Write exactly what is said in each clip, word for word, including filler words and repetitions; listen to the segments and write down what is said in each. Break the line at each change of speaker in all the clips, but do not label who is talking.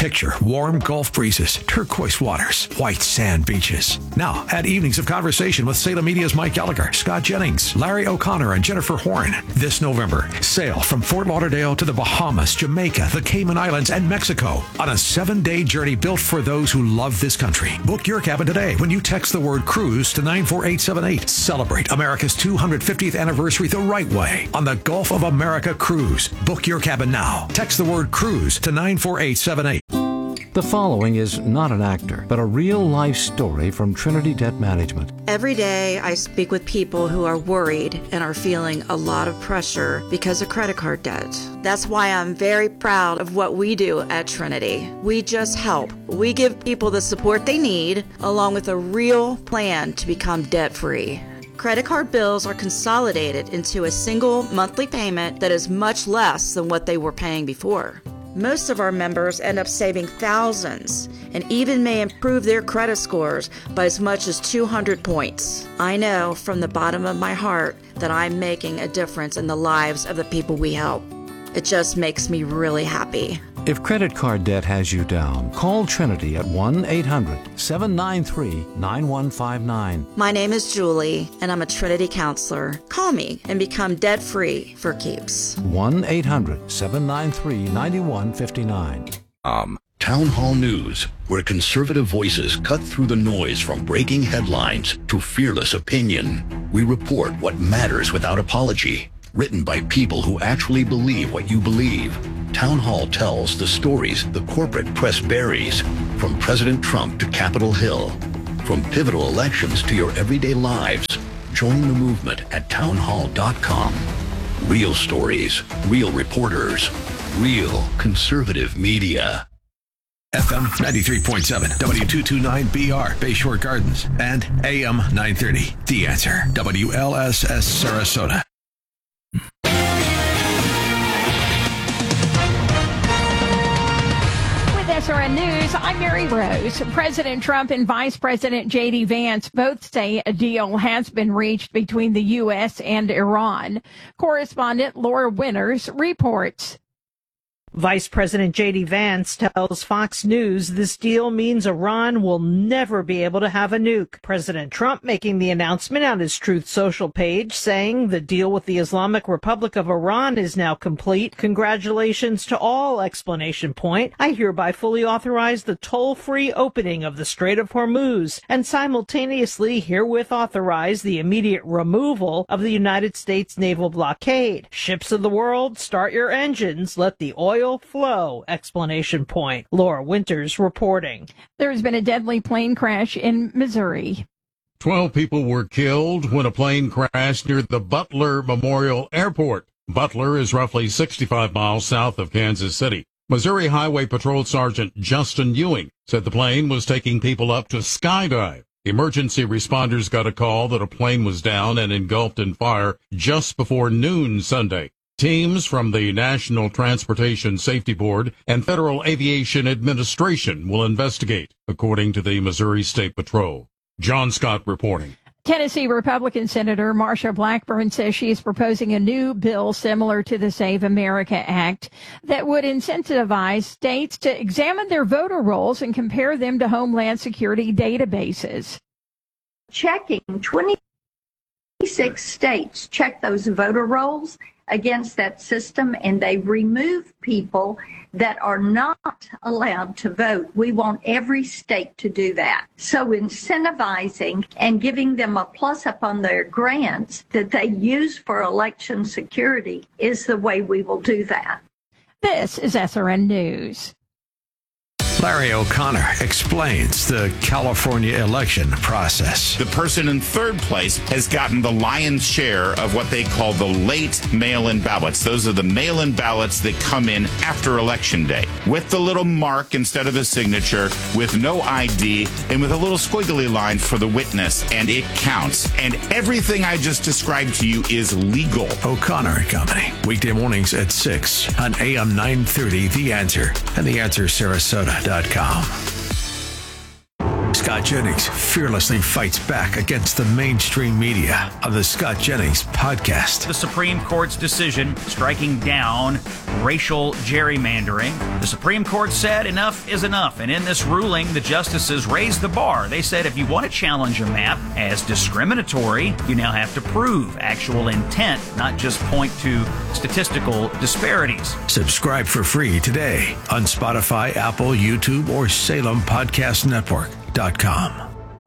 Picture warm Gulf breezes, turquoise waters, white sand beaches. Now, add evenings of conversation with Salem Media's Mike Gallagher, Scott Jennings, Larry O'Connor, and Jennifer Horn. This November, sail from Fort Lauderdale to the Bahamas, Jamaica, the Cayman Islands, and Mexico on a seven-day journey built for those who love this country. Book your cabin today when you text the word cruise to nine four eight seven eight. Celebrate America's two hundred fiftieth anniversary the right way on the Gulf of America Cruise. Book your cabin now. Text the word cruise to nine four eight seven eight.
The following is not an actor, but a real-life story from Trinity Debt Management.
Every day I speak with people who are worried and are feeling a lot of pressure because of credit card debt. That's why I'm very proud of what we do at Trinity. We just help. We give people the support they need, along with a real plan to become debt-free. Credit card bills are consolidated into a single monthly payment that is much less than what they were paying before. Most of our members end up saving thousands and even may improve their credit scores by as much as two hundred points. I know from the bottom of my heart that I'm making a difference in the lives of the people we help. It just makes me really happy.
If credit card debt has you down, call Trinity at one eight hundred seven nine three nine one five nine.
My name is Julie, and I'm a Trinity counselor. Call me and become debt-free for keeps.
one eight hundred seven nine three nine one five nine.
Um, Town Hall News, where conservative voices cut through the noise from breaking headlines to fearless opinion. We report what matters without apology. Written by people who actually believe what you believe. Town Hall tells the stories the corporate press buries, from President Trump to Capitol Hill. From pivotal elections to your everyday lives. Join the movement at town hall dot com. Real stories, real reporters, real conservative media.
F M ninety-three point seven, W two twenty-nine B R, Bayshore Gardens, and A M nine thirty, The Answer, W L S S Sarasota.
S R N News, I'm Mary Rose. President Trump and Vice President J D Vance both say a deal has been reached between the U S and Iran. Correspondent Laura Winters reports.
Vice President J D Vance tells Fox News this deal means Iran will never be able to have a nuke. President Trump making the announcement on his Truth Social page, saying the deal with the Islamic Republic of Iran is now complete. Congratulations to all! Explanation point. I hereby fully authorize the toll-free opening of the Strait of Hormuz and simultaneously herewith authorize the immediate removal of the United States naval blockade. Ships of the world, start your engines. Let the oil flow! Explanation point. Laura Winters reporting.
There's been a deadly plane crash in Missouri.
Twelve people were killed when a plane crashed near the Butler Memorial Airport. Butler is roughly sixty-five miles south of Kansas City. Missouri Highway Patrol Sergeant Justin Ewing said the plane was taking people up to skydive. Emergency responders got a call that a plane was down and engulfed in fire just before noon Sunday. Teams from the National Transportation Safety Board and Federal Aviation Administration will investigate, according to the Missouri State Patrol. John Scott reporting.
Tennessee Republican Senator Marsha Blackburn says she is proposing a new bill similar to the Save America Act that would incentivize states to examine their voter rolls and compare them to Homeland Security databases.
Checking twenty-six states check those voter rolls against that system, and they remove people that are not allowed to vote. We want every state to do that. So incentivizing and giving them a plus up on their grants that they use for election security is the way we will do that.
This is S R N News.
Larry O'Connor explains the California election process.
The person in third place has gotten the lion's share of what they call the late mail-in ballots. Those are the mail-in ballots that come in after Election Day with the little mark instead of a signature, with no I D, and with a little squiggly line for the witness, and it counts. And everything I just described to you is legal.
O'Connor and Company, weekday mornings at six on A M nine thirty, The Answer, and the answer sarasota dot com. Scott Jennings fearlessly fights back against the mainstream media on the Scott Jennings Podcast.
The Supreme Court's decision striking down racial gerrymandering. The Supreme Court said enough is enough, and in this ruling, the justices raised the bar. They said if you want to challenge a map as discriminatory, you now have to prove actual intent, not just point to statistical disparities.
Subscribe for free today on Spotify, Apple, YouTube, or Salem Podcast Network dot com.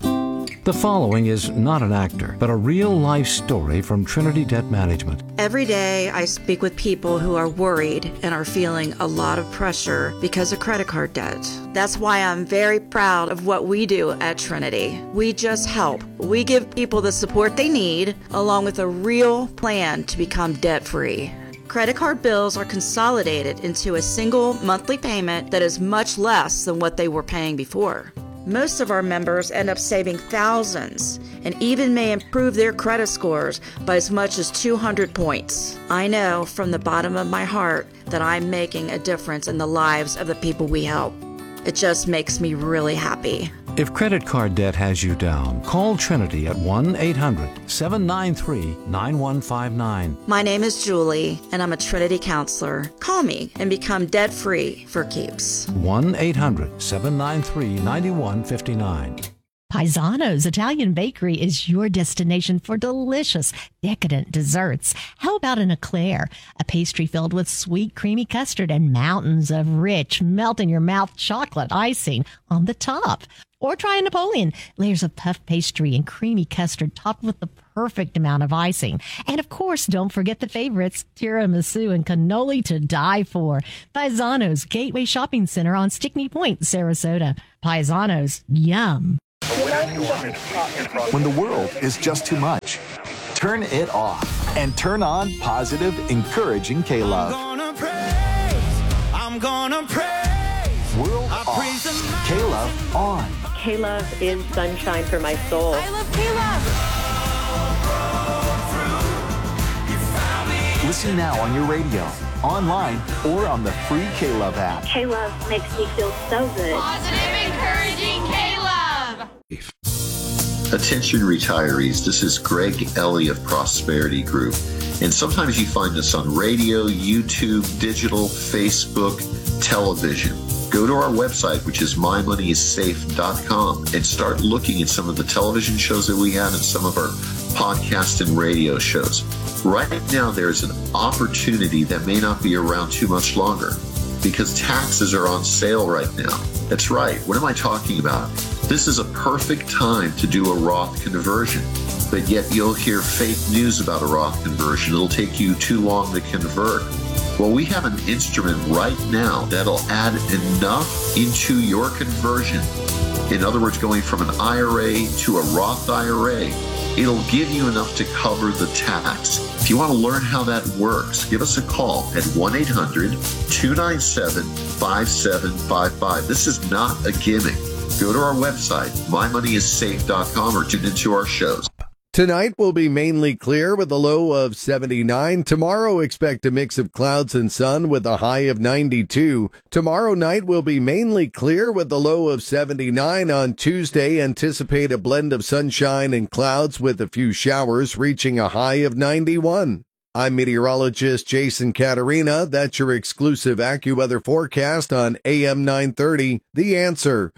The following is not an actor, but a real-life story from Trinity Debt Management.
Every day I speak with people who are worried and are feeling a lot of pressure because of credit card debt. That's why I'm very proud of what we do at Trinity. We just help. We give people the support they need, along with a real plan to become debt-free. Credit card bills are consolidated into a single monthly payment that is much less than what they were paying before. Most of our members end up saving thousands and even may improve their credit scores by as much as two hundred points. I know from the bottom of my heart that I'm making a difference in the lives of the people we help. It just makes me really happy.
If credit card debt has you down, call Trinity at one eight hundred seven nine three nine one five nine.
My name is Julie, and I'm a Trinity counselor. Call me and become debt-free for keeps.
one eight hundred seven nine three nine one five nine.
Paisano's Italian Bakery is your destination for delicious, decadent desserts. How about an eclair, a pastry filled with sweet, creamy custard and mountains of rich, melt-in-your-mouth chocolate icing on the top? Or try a Napoleon, layers of puff pastry and creamy custard topped with the perfect amount of icing. And of course, don't forget the favorites, tiramisu and cannoli to die for. Paisano's Gateway Shopping Center on Stickney Point, Sarasota. Paisano's, yum.
When the world is just too much, turn it off and turn on positive, encouraging K-Love.
I'm gonna praise, I'm gonna praise.
World I off, K-Love on.
K-Love is sunshine for my soul.
I love K-Love.
Listen now on your radio, online, or on the free K-Love app.
K-Love makes me feel so good.
Positive, encouraging K-Love.
Attention retirees, this is Greg Ellie of Prosperity Group. And sometimes you find us on radio, YouTube, digital, Facebook, television. Go to our website, which is my money is safe dot com, and start looking at some of the television shows that we have and some of our podcast and radio shows. Right now, there's an opportunity that may not be around too much longer because taxes are on sale right now. That's right. What am I talking about? This is a perfect time to do a Roth conversion, but yet you'll hear fake news about a Roth conversion. It'll take you too long to convert. Well, we have an instrument right now that'll add enough into your conversion. In other words, going from an I R A to a Roth I R A, it'll give you enough to cover the tax. If you want to learn how that works, give us a call at one eight hundred two nine seven five seven five five. This is not a gimmick. Go to our website, my money is safe dot com, or tune into our shows.
Tonight will be mainly clear with a low of seventy-nine. Tomorrow, expect a mix of clouds and sun with a high of ninety-two. Tomorrow night will be mainly clear with a low of seventy-nine. On Tuesday, anticipate a blend of sunshine and clouds with a few showers, reaching a high of ninety-one. I'm meteorologist Jason Caterina. That's your exclusive AccuWeather forecast on A M nine thirty. The Answer.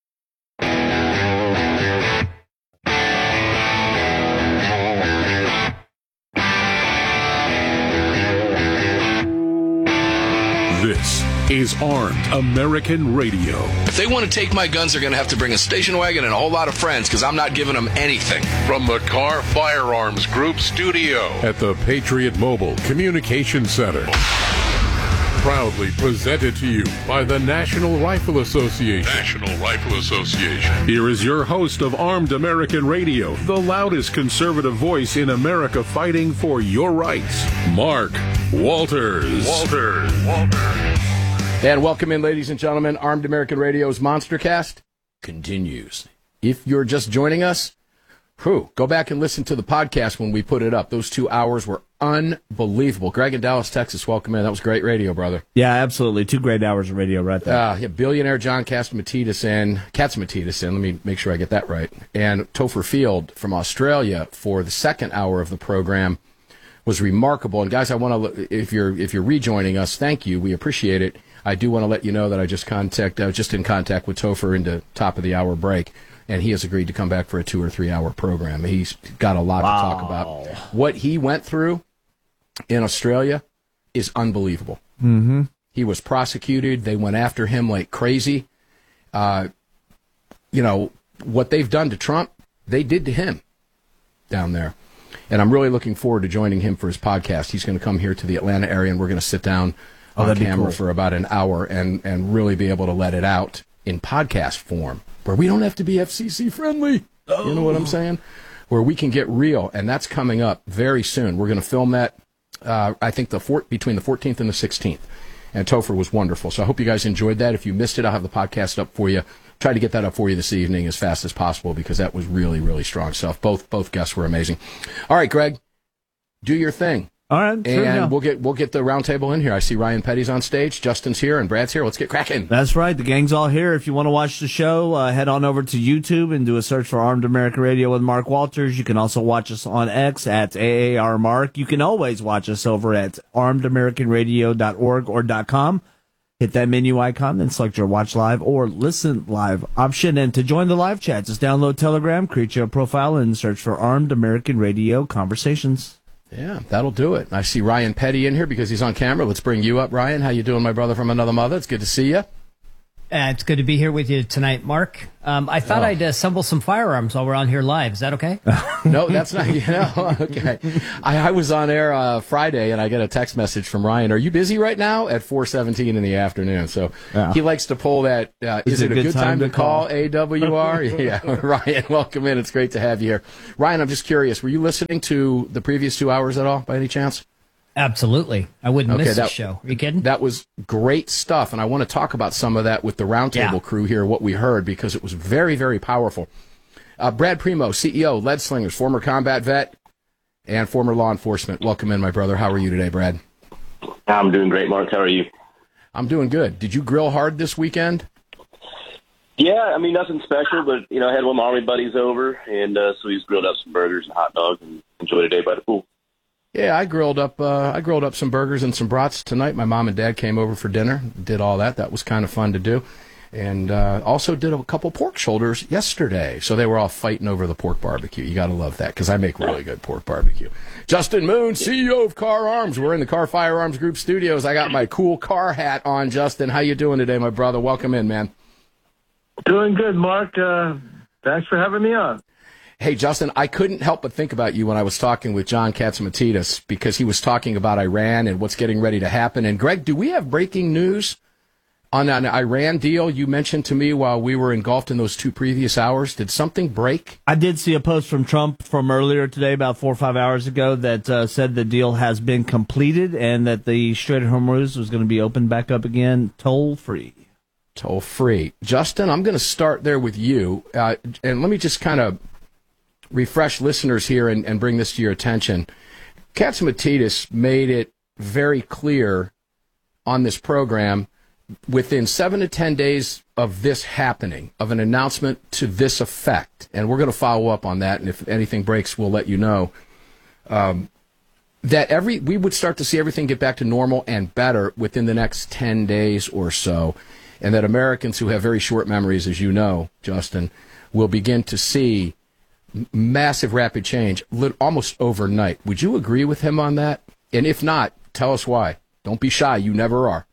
This is Armed American Radio.
If they want to take my guns, they're going to have to bring a station wagon and a whole lot of friends, because I'm not giving them anything.
From the Car Firearms Group studio at the Patriot Mobile Communication Center. Proudly presented to you by the National Rifle Association. National Rifle Association. Here is your host of Armed American Radio, the loudest conservative voice in America fighting for your rights, Mark Walters. Walters. Walters.
And welcome in, ladies and gentlemen. Armed American Radio's Monstercast continues. If you're just joining us, Whew, go back and listen to the podcast when we put it up. Those two hours were unbelievable. Greg in Dallas, Texas, welcome in. That was great radio, brother.
Yeah, absolutely. Two great hours of radio right there.
Uh, yeah, billionaire John Catsimatidis in, Catsimatidis in, let me make sure I get that right, and Topher Field from Australia for the second hour of the program was remarkable. And guys, I want to, if you're if you're rejoining us, thank you. We appreciate it. I do want to let you know that I just contact, I was just in contact with Topher in the top of the hour break. And he has agreed to come back for a two or three hour program. He's got a lot wow. to talk about. What he went through in Australia is unbelievable.
Mm-hmm.
He was prosecuted. They went after him like crazy. Uh, you know, what they've done to Trump, they did to him down there. And I'm really looking forward to joining him for his podcast. He's going to come here to the Atlanta area, and we're going to sit down oh, on camera cool. for about an hour and, and really be able to let it out in podcast form, where we don't have to be F C C friendly. Oh. You know what I'm saying? Where we can get real, and that's coming up very soon. We're going to film that, uh, I think, the four, between the fourteenth and the sixteenth. And Topher was wonderful. So I hope you guys enjoyed that. If you missed it, I'll have the podcast up for you. Try to get that up for you this evening as fast as possible because that was really, really strong stuff. Both both guests were amazing. All right, Greg, do your thing.
All right,
and
sure,
we'll get we'll get the roundtable in here. I see Ryan Petty's on stage, Justin's here, and Brad's here. Let's get cracking.
That's right. The gang's all here. If you want to watch the show, uh, head on over to YouTube and do a search for Armed American Radio with Mark Walters. You can also watch us on X at A A R Mark. You can always watch us over at armed american radio dot org or .com. Hit that menu icon, then select your watch live or listen live option. And to join the live chat, just download Telegram, create your profile, and search for Armed American Radio Conversations.
Yeah, that'll do it. I see Ryan Petty in here because he's on camera. Let's bring you up, Ryan. How you doing, my brother from another mother? It's good to see you.
Uh, it's good to be here with you tonight, Mark. Um, I thought oh. I'd assemble some firearms while we're on here live. Is that okay?
No, that's not. You know, okay. I, I was on air uh, Friday, and I get a text message from Ryan. Are you busy right now? At four seventeen in the afternoon. So yeah. he likes to pull that. Uh, is, is it a good, good time, time to call, call A W R? Yeah, Ryan, welcome in. It's great to have you here. Ryan, I'm just curious. Were you listening to the previous two hours at all, by any chance?
Absolutely. I wouldn't
okay,
miss
that,
this show. Are you kidding?
That was great stuff, and I want to talk about some of that with the Roundtable yeah. crew here, what we heard, because it was very, very powerful. Uh, Brad Primo, C E O, Lead Slingers, former combat vet, and former law enforcement. Welcome in, my brother. How are you today, Brad?
I'm doing great, Mark. How are you?
I'm doing good. Did you grill hard this weekend?
Yeah, I mean, nothing special, but, you know, I had one of my Army buddies over, and uh, so he's grilled up some burgers and hot dogs and enjoyed a day by the pool.
Yeah, I grilled up uh, I grilled up some burgers and some brats tonight. My mom and dad came over for dinner, did all that. That was kind of fun to do. And uh, also did a couple pork shoulders yesterday. So they were all fighting over the pork barbecue. You got to love that because I make really good pork barbecue. Justin Moon, C E O of Car Arms. We're in the Car Firearms Group studios. I got my cool car hat on, Justin. How you doing today, my brother? Welcome in, man.
Doing good, Mark. Uh, thanks for having me on.
Hey, Justin, I couldn't help but think about you when I was talking with John Catsimatidis because he was talking about Iran and what's getting ready to happen. And, Greg, do we have breaking news on an Iran deal you mentioned to me while we were engulfed in those two previous hours? Did something break?
I did see a post from Trump from earlier today, about four or five hours ago, that uh, said the deal has been completed and that the Strait of Hormuz was going to be opened back up again, toll-free.
Toll-free. Justin, I'm going to start there with you. Uh, and let me just kind of refresh listeners here and, and bring this to your attention. Catsimatidis made it very clear on this program within seven to ten days of this happening, of an announcement to this effect, and we're going to follow up on that, and if anything breaks, we'll let you know, um, that every we would start to see everything get back to normal and better within the next ten days or so, and that Americans who have very short memories, as you know, Justin, will begin to see massive rapid change almost overnight. Would you agree with him on that? And if not, tell us why. Don't be shy. You never are.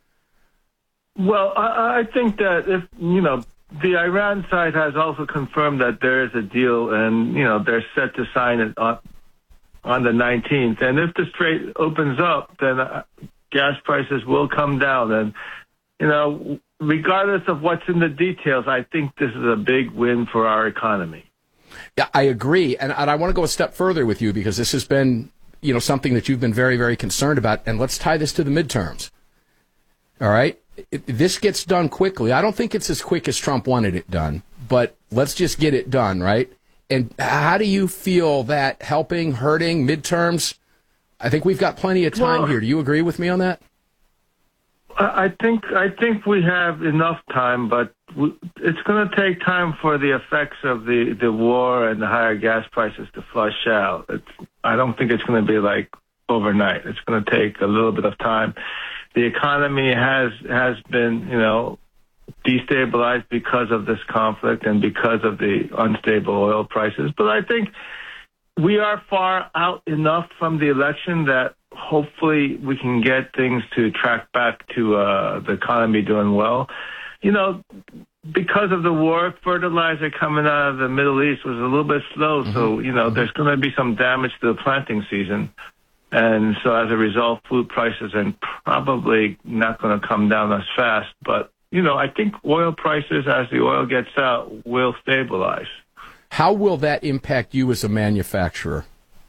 Well, I, I think that if, you know, the Iran side has also confirmed that there is a deal and, you know, they're set to sign it on, on the nineteenth. And if the strait opens up, then uh, gas prices will come down. And, you know, regardless of what's in the details, I think this is a big win for our economy.
Yeah, I agree, and, and I want to go a step further with you because this has been, you know, something that you've been very, very concerned about, and let's tie this to the midterms. All right? It, this gets done quickly. I don't think it's as quick as Trump wanted it done, but let's just get it done, right? and how do you feel that helping, hurting, midterms? I think we've got plenty of time
Well,
here. Do you agree with me on that?
I I think I think we have enough time, but we, it's going to take time for the effects of the, the war and the higher gas prices to flush out. It's, I don't think it's going to be like overnight. It's going to take a little bit of time. The economy has has been, you know, destabilized because of this conflict and because of the unstable oil prices. But I think we are far out enough from the election that hopefully we can get things to track back to uh, the economy doing well. You know, because of the war, fertilizer coming out of the Middle East was a little bit slow. Mm-hmm. So, you know, there's going to be some damage to the planting season. And so as a result, food prices are probably not going to come down as fast. But, you know, I think oil prices, as the oil gets out, will stabilize.
How will that impact you as a manufacturer?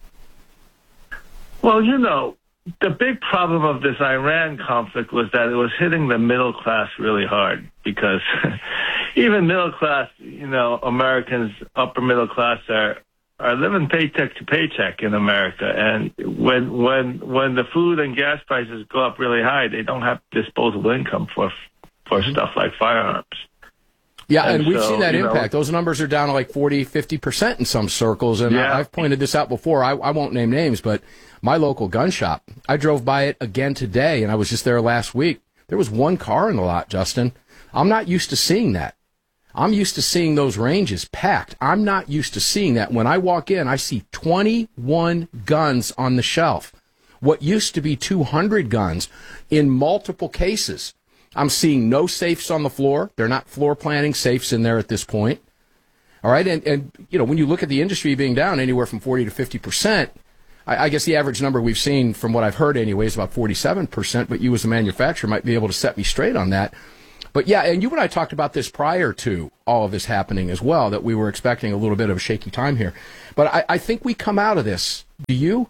Well, you know, the big problem of this Iran conflict was that it was hitting the middle class really hard because even middle class, you know, Americans, upper middle class are are living paycheck to paycheck in America. And when when when the food and gas prices go up really high, they don't have disposable income for for mm-hmm. stuff like firearms.
Yeah, and, and we've
so,
seen that impact.
Know,
Those numbers are down to like forty, fifty percent in some circles. And
yeah.
I, I've pointed this out before. I, I won't name names, but my local gun shop, I drove by it again today, and I was just there last week. There was one car in the lot, Justin. I'm not used to seeing that. I'm used to seeing those ranges packed. I'm not used to seeing that. When I walk in, I see twenty-one guns on the shelf. What used to be two hundred guns in multiple cases. I'm seeing no safes on the floor. They're not floor planning safes in there at this point. All right, and, and you know, when you look at the industry being down anywhere from forty to fifty percent, I, I guess the average number we've seen, from what I've heard anyway, is about forty-seven percent, but you as a manufacturer might be able to set me straight on that. But yeah, and you and I talked about this prior to all of this happening as well, that we were expecting a little bit of a shaky time here. But I, I think we come out of this. Do you?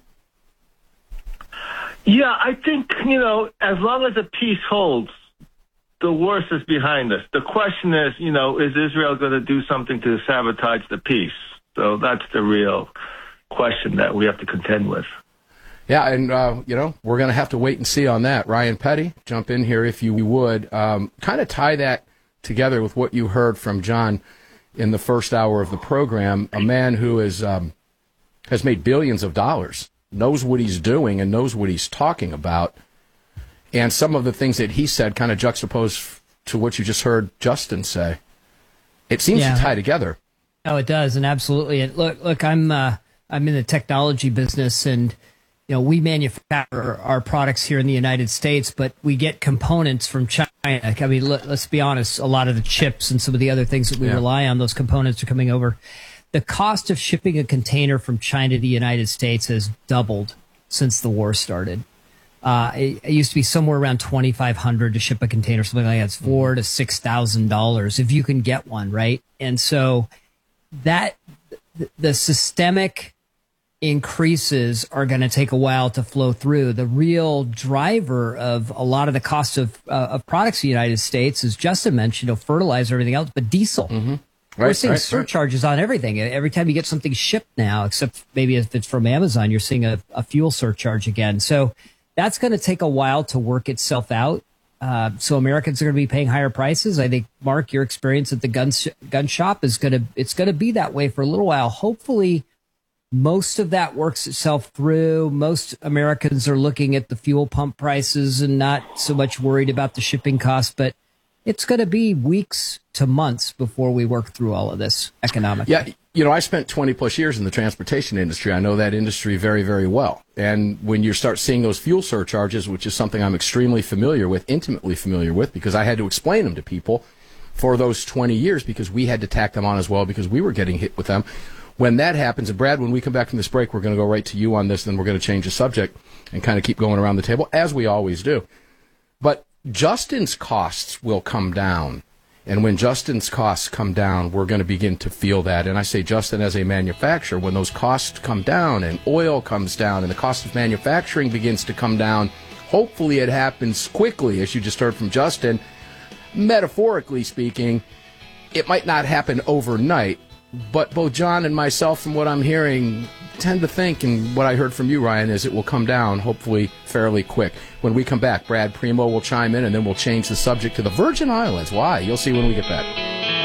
Yeah, I think, you know, as long as the peace holds, the worst is behind us. The question is, you know, is Israel going to do something to sabotage the peace? So that's the real question that we have to contend with.
Yeah, and, uh, you know, we're going to have to wait and see on that. Ryan Petty, jump in here if you would. Um, kind of tie that together with what you heard from John in the first hour of the program, a man who is, um, has made billions of dollars, knows what he's doing and knows what he's talking about. And some of the things that he said kind of juxtaposed to what you just heard Justin say. It seems yeah. to tie together.
Oh, it does, and absolutely. And look, look, I'm uh, I'm in the technology business, and you know we manufacture our products here in the United States, but we get components from China. I mean, let, let's be honest. A lot of the chips and some of the other things that we yeah. rely on, those components are coming over. The cost of shipping a container from China to the United States has doubled since the war started. Uh, it, it used to be somewhere around twenty-five hundred dollars to ship a container, something like that. It's four thousand to six thousand dollars if you can get one, right? And so that the systemic increases are going to take a while to flow through. The real driver of a lot of the cost of uh, of products in the United States, as Justin mentioned, of fertilizer, everything else, but diesel. Mm-hmm. Right, We're seeing right, surcharges right. on everything. Every time you get something shipped now, except maybe if it's from Amazon, you're seeing a, a fuel surcharge again. So that's going to take a while to work itself out. Uh, so Americans are going to be paying higher prices. I think, Mark, your experience at the gun sh- gun shop is going to it's going to be that way for a little while. Hopefully, most of that works itself through. Most Americans are looking at the fuel pump prices and not so much worried about the shipping costs. But it's going to be weeks to months before we work through all of this economically.
Yeah. You know, I spent twenty plus years in the transportation industry. I know that industry very, very well. And when you start seeing those fuel surcharges, which is something I'm extremely familiar with, intimately familiar with, because I had to explain them to people for those twenty years because we had to tack them on as well because we were getting hit with them. When that happens, and Brad, when we come back from this break, we're going to go right to you on this, then we're going to change the subject and kind of keep going around the table, as we always do. But Justin's costs will come down. And when Justin's costs come down, we're going to begin to feel that. And I say, Justin, as a manufacturer, when those costs come down and oil comes down and the cost of manufacturing begins to come down, hopefully it happens quickly, as you just heard from Justin. Metaphorically speaking, it might not happen overnight, but both John and myself, from what I'm hearing, tend to think, and what I heard from you, Ryan, is it will come down, hopefully fairly quick. When we come back, Brad Primo will chime in, and then we'll change the subject to the Virgin Islands. Why? You'll see when we get back.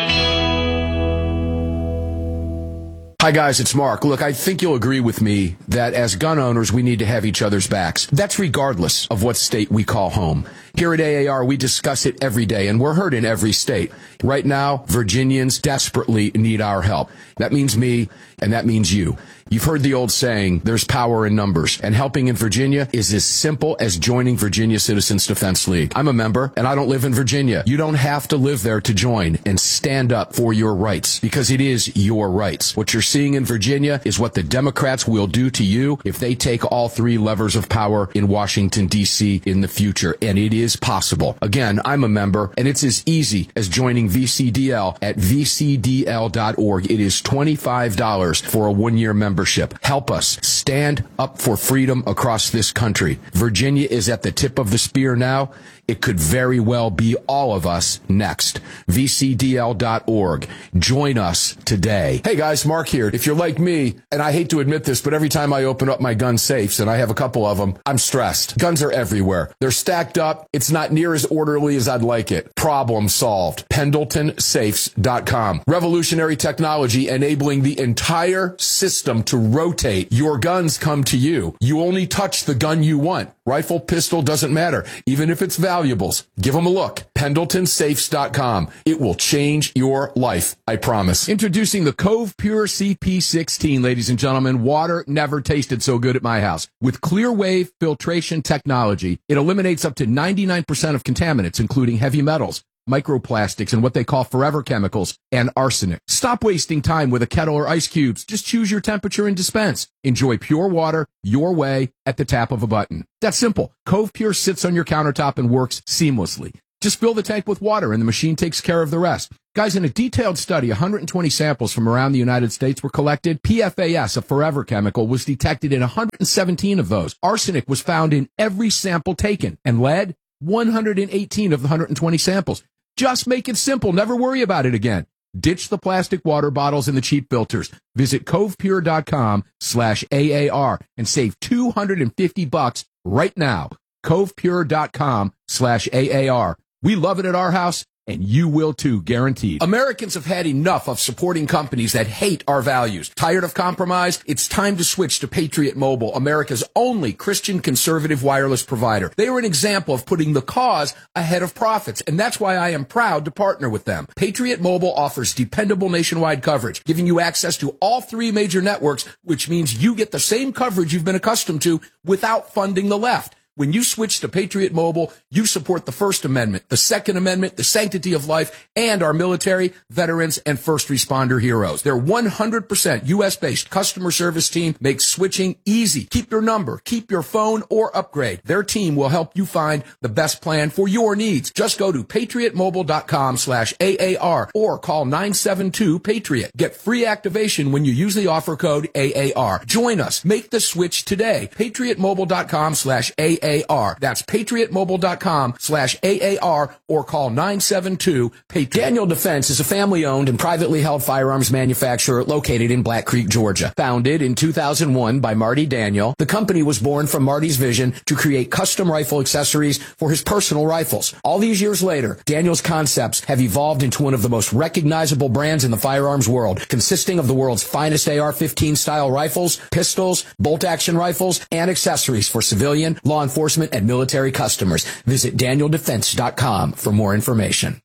Hi, guys, it's Mark. Look, I think you'll agree with me that as gun owners, we need to have each other's backs. That's regardless of what state we call home. Here at A A R, we discuss it every day, and we're heard in every state. Right now, Virginians desperately need our help. That means me, and that means you. You've heard the old saying, there's power in numbers, and helping in Virginia is as simple as joining Virginia Citizens Defense League. I'm a member, and I don't live in Virginia. You don't have to live there to join and stand up for your rights, because it is your rights. What you're seeing in Virginia is what the Democrats will do to you if they take all three levers of power in Washington, D C in the future, and it is possible. Again, I'm a member, and it's as easy as joining V C D L at v c d l dot org. It is twenty-five dollars for a one-year membership. Help us stand up for freedom across this country. Virginia is at the tip of the spear now. It could very well be all of us next. v c d l dot org. Join us today. Hey guys, Mark here. If you're like me, and I hate to admit this, but every time I open up my gun safes, and I have a couple of them, I'm stressed. Guns are everywhere. They're stacked up. It's not near as orderly as I'd like it. Problem solved. Pendleton Safes dot com. Revolutionary technology enabling the entire system to rotate. Your guns come to you. You only touch the gun you want. Rifle, pistol, doesn't matter. Even if it's valuables, give them a look. Pendleton Safes dot com. It will change your life, I promise. Introducing the Cove Pure C P sixteen, ladies and gentlemen. Water never tasted so good at my house. With clear wave filtration technology, it eliminates up to ninety-nine percent of contaminants, including heavy metals, microplastics, and what they call forever chemicals, and arsenic. Stop wasting time with a kettle or ice cubes. Just choose your temperature and dispense. Enjoy pure water your way at the tap of a button. That's simple. Cove Pure sits on your countertop and works seamlessly. Just fill the tank with water and the machine takes care of the rest. Guys, in a detailed study, one hundred twenty samples from around the United States were collected. P F A S, a forever chemical, was detected in one hundred seventeen of those. Arsenic was found in every sample taken, and lead, one hundred eighteen of the one hundred twenty samples. Just make it simple. Never worry about it again. Ditch the plastic water bottles and the cheap filters. Visit covepure.com slash AAR and save two hundred fifty bucks right now. covepure.com slash AAR. We love it at our house, and you will too, guaranteed. Americans have had enough of supporting companies that hate our values. Tired of compromise? It's time to switch to Patriot Mobile, America's only Christian conservative wireless provider. They are an example of putting the cause ahead of profits, and that's why I am proud to partner with them. Patriot Mobile offers dependable nationwide coverage, giving you access to all three major networks, which means you get the same coverage you've been accustomed to without funding the left. When you switch to Patriot Mobile, you support the First Amendment, the Second Amendment, the sanctity of life, and our military, veterans, and first responder heroes. Their one hundred percent U S-based customer service team makes switching easy. Keep your number, keep your phone, or upgrade. Their team will help you find the best plan for your needs. Just go to patriotmobile.com slash AAR or call nine seven two PATRIOT. Get free activation when you use the offer code A A R. Join us. Make the switch today. patriotmobile.com slash AAR. That's patriotmobile.com slash AAR or call nine seven two PATRIOT. Daniel Defense is a family-owned and privately held firearms manufacturer located in Black Creek, Georgia. Founded in two thousand one by Marty Daniel, the company was born from Marty's vision to create custom rifle accessories for his personal rifles. All these years later, Daniel's concepts have evolved into one of the most recognizable brands in the firearms world, consisting of the world's finest A R fifteen style rifles, pistols, bolt-action rifles, and accessories for civilian, law enforcement, and military customers. Visit daniel defense dot com for more information.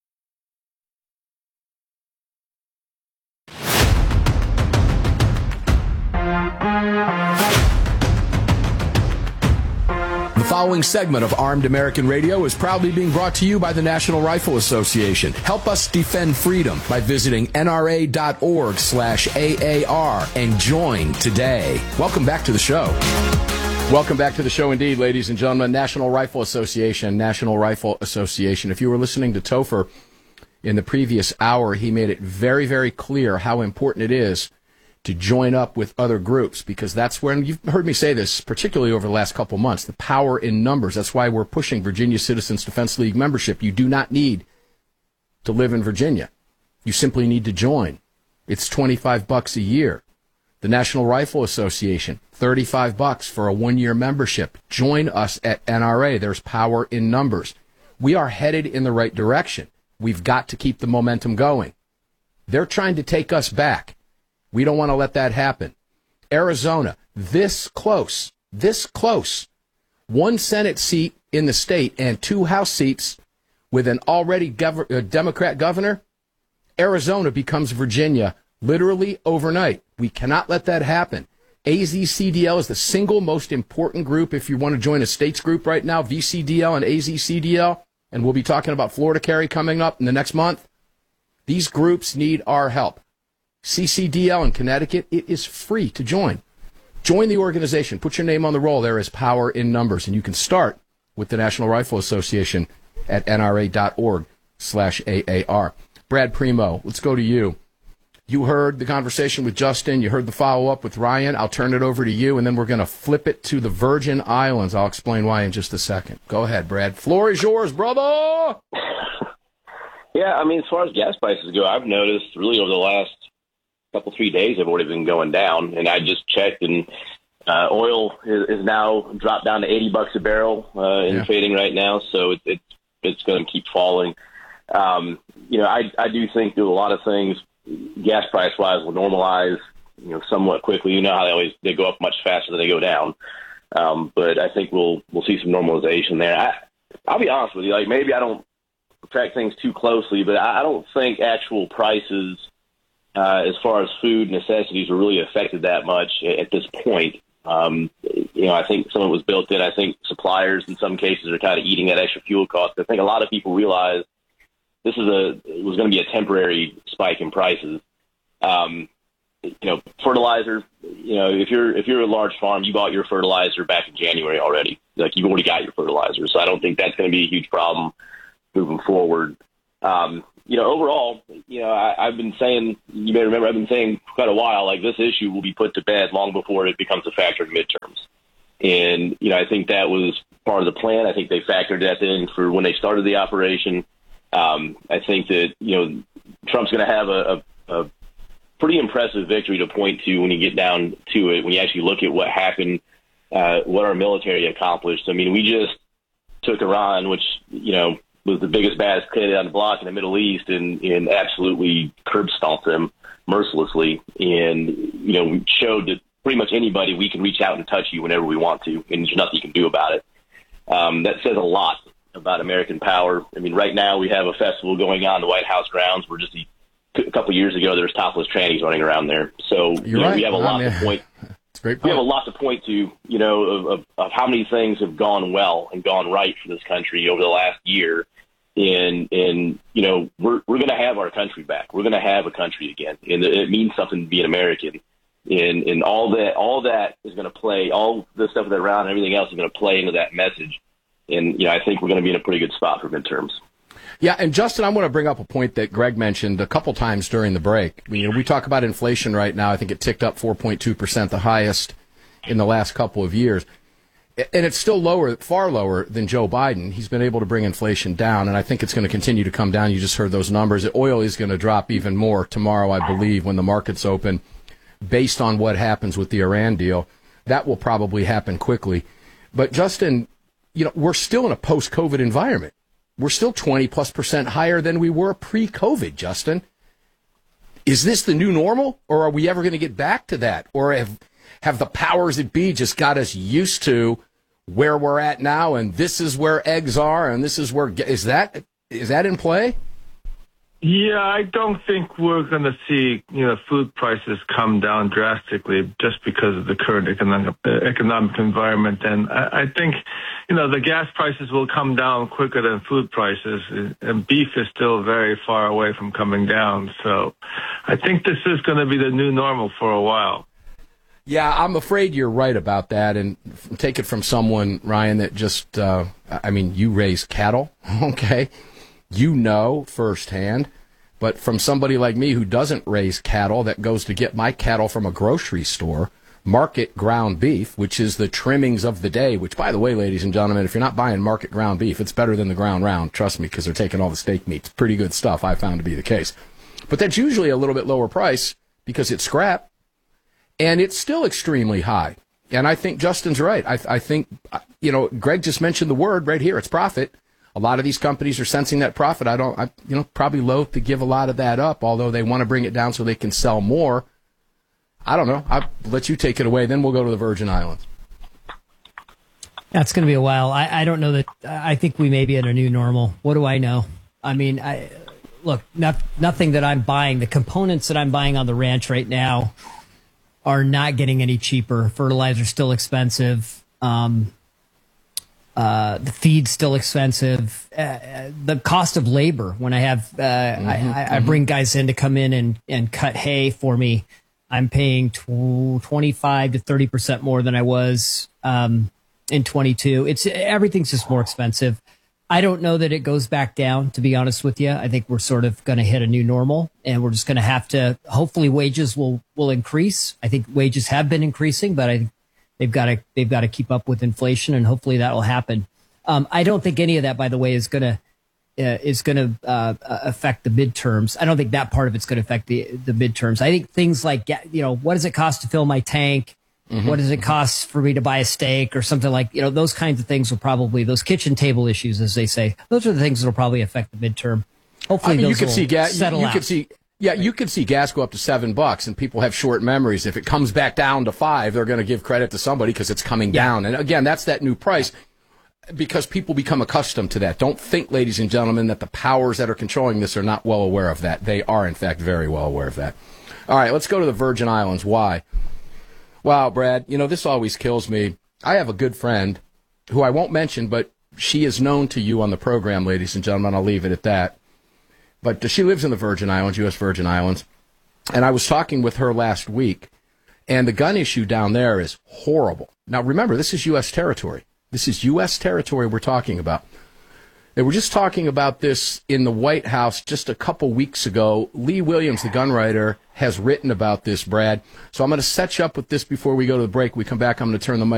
The following segment of Armed American Radio is proudly being brought to you by the National Rifle Association. Help us defend freedom by visiting N R A dot org slash A A R and join today. Welcome back to the show. Welcome back to the show indeed, ladies and gentlemen. National Rifle Association, National Rifle Association. If you were listening to Topher in the previous hour, he made it very, very clear how important it is to join up with other groups, because that's when, you've heard me say this, particularly over the last couple months, the power in numbers. That's why we're pushing Virginia Citizens Defense League membership. You do not need to live in Virginia. You simply need to join. It's twenty-five bucks a year. The National Rifle Association, thirty-five bucks for a one-year membership. Join us at N R A. There's power in numbers. We are headed in the right direction. We've got to keep the momentum going. They're trying to take us back. We don't want to let that happen. Arizona, this close, this close. One Senate seat in the state and two House seats with an already gov- uh, Democrat governor. Arizona becomes Virginia literally overnight. We cannot let that happen. A Z C D L is the single most important group if you want to join a states group right now, V C D L and A Z C D L, and we'll be talking about Florida Carry coming up in the next month. These groups need our help. C C D L in Connecticut, it is free to join. Join the organization. Put your name on the roll. There is power in numbers, and you can start with the National Rifle Association at nra.org slash AAR. Brad Primo, let's go to you. You heard the conversation with Justin. You heard the follow-up with Ryan. I'll turn it over to you, and then we're going to flip it to the Virgin Islands. I'll explain why in just a second. Go ahead, Brad. Floor is yours, brother.
Yeah, I mean, as far as gas prices go, I've noticed really over the last couple, three days have already been going down. And I just checked, and uh, oil is, is now dropped down to eighty bucks a barrel uh, in
Yeah.
trading right now. So it, it, it's going to keep falling. Um, you know, I, I do think that a lot of things, gas price wise, will normalize, you know, somewhat quickly. You know how they always they go up much faster than they go down. Um, but I think we'll we'll see some normalization there. I, I'll be honest with you, like maybe I don't track things too closely, but I, I don't think actual prices uh, as far as food necessities are really affected that much at, at this point. Um, you know, I think some of it was built in. I think suppliers in some cases are kind of eating that extra fuel cost. I think a lot of people realize this is a it was going to be a temporary spike in prices. Um, you know, fertilizer. You know, if you're if you're a large farm, you bought your fertilizer back in January already. Like you've already got your fertilizer, so I don't think that's going to be a huge problem moving forward. Um, you know, overall, you know, I, I've been saying, you may remember, I've been saying for quite a while, like this issue will be put to bed long before it becomes a factor in midterms. And you know, I think that was part of the plan. I think they factored that in for when they started the operation. Um, I think that, you know, Trump's going to have a, a, a pretty impressive victory to point to when you get down to it, when you actually look at what happened, uh, what our military accomplished. I mean, we just took Iran, which, you know, was the biggest, baddest kid on the block in the Middle East, and, and absolutely curb stomped them mercilessly. And, you know, we showed that pretty much anybody, we can reach out and touch you whenever we want to, and there's nothing you can do about it. Um, that says a lot about American power. I mean, right now we have a festival going on in the White House grounds where just a, a couple of years ago there was topless trannies running around there. So you know,
right.
we have a lot
I mean,
to point.
It's a great point.
We have a lot to point to, you know, of, of, of how many things have gone well and gone right for this country over the last year. And and you know, we're we're going to have our country back. We're going to have a country again, and it means something to be an American. And and all that all that is going to play. All the stuff with Iran and everything else is going to play into that message. And, you know, I think we're going to be in a pretty good spot for midterms.
Yeah, and Justin, I want to bring up a point that Greg mentioned a couple times during the break. I mean, you know, we talk about inflation right now. I think it ticked up four point two percent, the highest in the last couple of years. And it's still lower, far lower than Joe Biden. He's been able to bring inflation down, and I think it's going to continue to come down. You just heard those numbers. Oil is going to drop even more tomorrow, I believe, when the markets open, based on what happens with the Iran deal. That will probably happen quickly. But, Justin, you know, we're still in a post-COVID environment. We're still twenty plus percent higher than we were pre-COVID, Justin. Is this the new normal, or are we ever going to get back to that? Or have, have the powers that be just got us used to where we're at now, and this is where eggs are, and this is where, is that, is that in play?
Yeah, I don't think we're going to see, you know, food prices come down drastically just because of the current economic economic environment. And I, I think, you know, the gas prices will come down quicker than food prices, and beef is still very far away from coming down. So I think this is going to be the new normal for a while.
Yeah, I'm afraid you're right about that. And take it from someone, Ryan, that just, uh, I mean, you raise cattle, okay? You know firsthand, but from somebody like me who doesn't raise cattle, that goes to get my cattle from a grocery store, market ground beef, which is the trimmings of the day, which, by the way, ladies and gentlemen, if you're not buying market ground beef, it's better than the ground round. Trust me, because they're taking all the steak meat. It's pretty good stuff, I found to be the case. But that's usually a little bit lower price because it's scrap, and it's still extremely high. And I think Justin's right. I, I think, you know, Greg just mentioned the word right here. It's profit. A lot of these companies are sensing that profit. I don't, I, you know, probably loath to give a lot of that up, although they want to bring it down so they can sell more. I don't know. I'll let you take it away. Then we'll go to the Virgin Islands.
That's going to be a while. I, I don't know that. I think we may be at a new normal. What do I know? I mean, I look, not, nothing that I'm buying. The components that I'm buying on the ranch right now are not getting any cheaper. Fertilizer's still expensive. Um, uh, the feed's still expensive. Uh, the cost of labor, when I have, uh, mm-hmm, I, I, I bring guys in to come in and, and cut hay for me, I'm paying tw- twenty-five to thirty percent more than I was um, in twenty-two. It's everything's just more expensive. I don't know that it goes back down, to be honest with you. I think we're sort of going to hit a new normal, and we're just going to have to, hopefully wages will, will increase. I think wages have been increasing, but I think they've got to, they've got to keep up with inflation, and hopefully that will happen. Um, I don't think any of that, by the way, is going to, uh, is going to, uh, affect the midterms. I don't think that part of it's going to affect the, the midterms. I think things like, you know, what does it cost to fill my tank? Mm-hmm. What does it cost for me to buy a steak or something like, you know, those kinds of things will probably, those kitchen table issues, as they say, those are the things that will probably affect the midterm. Hopefully
I mean,
those
you could
will
see gas,
settle
you, you
out.
could see, yeah, you could see gas go up to seven bucks and people have short memories. If it comes back down to five, they're going to give credit to somebody because it's coming yeah. down. And again, that's that new price because people become accustomed to that. Don't think, ladies and gentlemen, that the powers that are controlling this are not well aware of that. They are, in fact, very well aware of that. All right, let's go to the Virgin Islands. Why? Wow, Brad, you know, this always kills me. I have a good friend who I won't mention, but she is known to you on the program, ladies and gentlemen. I'll leave it at that. But she lives in the Virgin Islands, U S Virgin Islands. And I was talking with her last week, and the gun issue down there is horrible. Now, remember, this is U S territory. This is U S territory we're talking about. They were just talking about this in the White House just a couple weeks ago. Lee Williams, the gun writer, has written about this, Brad. So I'm going to set you up with this before we go to the break. We come back, I'm going to turn the mic